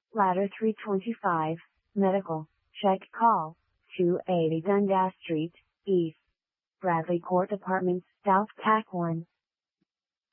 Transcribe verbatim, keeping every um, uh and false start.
Ladder three twenty-five, Medical, check call, two eighty Dundas Street, East. Bradley Court Apartments, South Tack one.